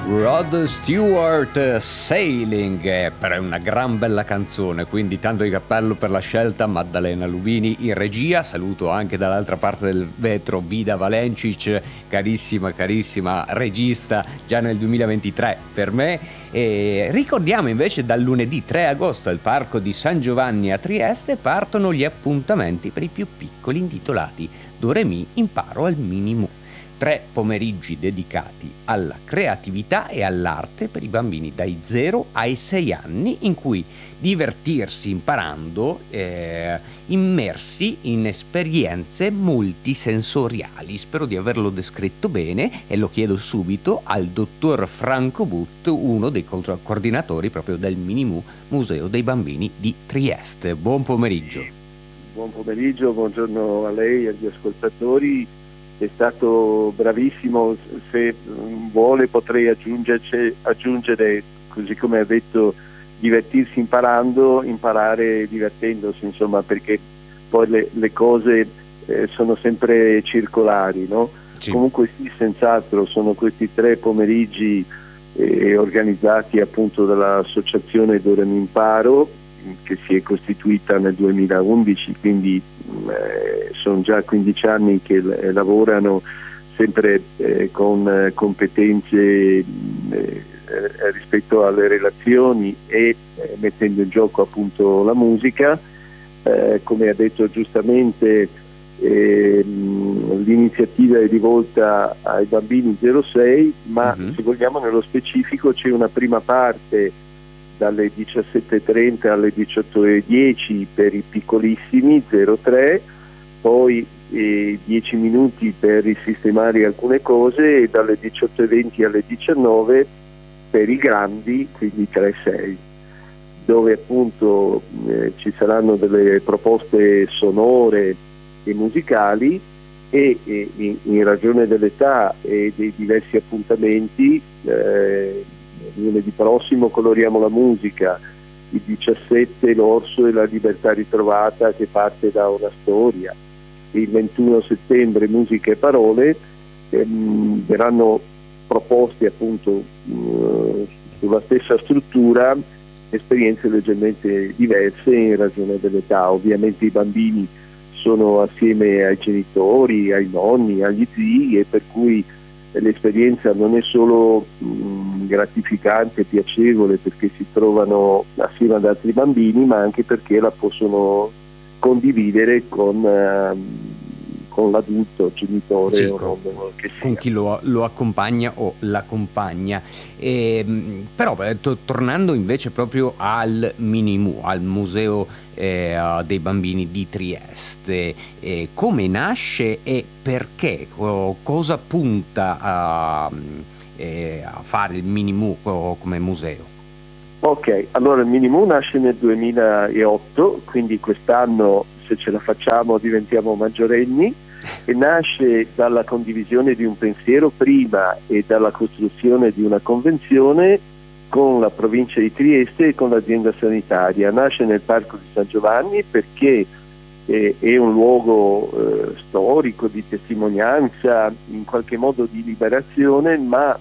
Rod Stewart, Sailing, per una gran bella canzone, quindi tanto di cappello per la scelta. Maddalena Lubini in regia, saluto anche dall'altra parte del vetro Vida Valencic, carissima regista già nel 2023 per me. E ricordiamo invece dal lunedì 3 agosto al Parco di San Giovanni a Trieste partono gli appuntamenti per i più piccoli intitolati Doremi imparo al minimo. 3 pomeriggi dedicati alla creatività e all'arte per i bambini dai 0 ai 6 anni, in cui divertirsi imparando, immersi in esperienze multisensoriali. Spero di averlo descritto bene e lo chiedo subito al dottor Franco Butt, uno dei coordinatori proprio del Minimu Museo dei Bambini di Trieste. Buon pomeriggio. Buon pomeriggio, buongiorno a lei e agli ascoltatori. È stato bravissimo, se vuole potrei aggiungere, così come ha detto, divertirsi imparando, imparare divertendosi, insomma, perché poi le cose sono sempre circolari, no? Sì. Comunque sì, senz'altro sono questi 3 pomeriggi organizzati appunto dall'associazione Doremi Imparo, che si è costituita nel 2011, quindi sono già 15 anni che lavorano sempre con competenze rispetto alle relazioni e mettendo in gioco appunto la musica. Come ha detto giustamente, l'iniziativa è rivolta ai bambini 0-6, ma se vogliamo nello specifico c'è una prima parte dalle 17:30 alle 18:10 per i piccolissimi 0-3, poi 10 minuti per risistemare alcune cose, e dalle 18:20 alle 19 per i grandi, quindi 3-6, dove appunto ci saranno delle proposte sonore e musicali e in ragione dell'età e dei diversi appuntamenti. Lunedì prossimo coloriamo la musica, il 17 l'orso e la libertà ritrovata, che parte da una storia, il 21 settembre musica e parole. Verranno proposte appunto sulla stessa struttura esperienze leggermente diverse in ragione dell'età. Ovviamente i bambini sono assieme ai genitori, ai nonni, agli zii, e per cui l'esperienza non è solo gratificante e piacevole perché si trovano assieme ad altri bambini, ma anche perché la possono condividere con l'adulto, genitore, sì, o non che sia, con chi lo accompagna o l'accompagna. Però tornando invece proprio al Minimu, al Museo dei Bambini di Trieste, come nasce e perché? Cosa punta a fare il Minimu come museo? Ok, allora il Minimu nasce nel 2008, quindi quest'anno, se ce la facciamo, diventiamo maggiorenni, e nasce dalla condivisione di un pensiero prima e dalla costruzione di una convenzione con la provincia di Trieste e con l'azienda sanitaria. Nasce nel Parco di San Giovanni perché è un luogo storico, di testimonianza, in qualche modo di liberazione, ma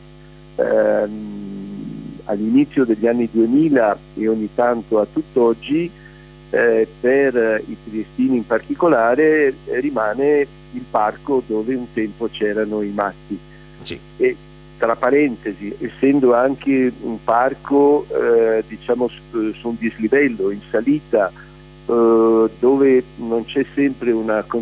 all'inizio degli anni 2000 e ogni tanto a tutt'oggi, per i triestini in particolare, rimane il parco dove un tempo c'erano i matti. Sì. E tra parentesi, essendo anche un parco diciamo su un dislivello in salita, dove non c'è sempre una